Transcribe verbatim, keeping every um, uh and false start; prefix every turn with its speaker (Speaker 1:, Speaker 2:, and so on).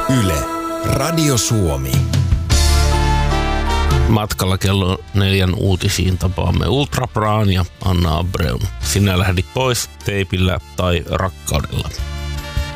Speaker 1: Yle, Radio Suomi.
Speaker 2: Matkalla kello neljän uutisiin tapaamme Ultra Braan ja Anna Abreun. Sinä lähdit pois teipillä tai rakkaudella.